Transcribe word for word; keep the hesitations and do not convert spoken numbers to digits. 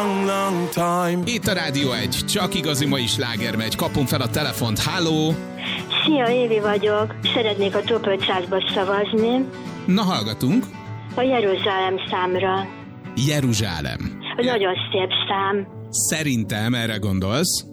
Itt a Rádió egy, csak igazi mai sláger megy. Kapunk fel a telefont. Halló! Szia, Évi vagyok. Szeretnék a top ötszázba szavazni. Na, hallgatunk. A Jeruzsálem számra. Jeruzsálem. Nagyon szép szám. Szerintem erre gondolsz.